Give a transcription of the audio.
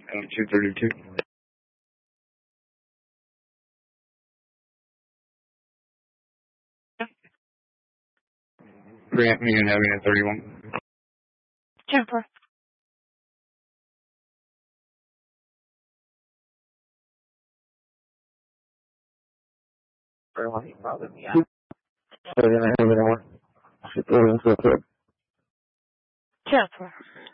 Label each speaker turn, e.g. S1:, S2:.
S1: 232. Grant me and having a 31.
S2: Jennifer. Jennifer.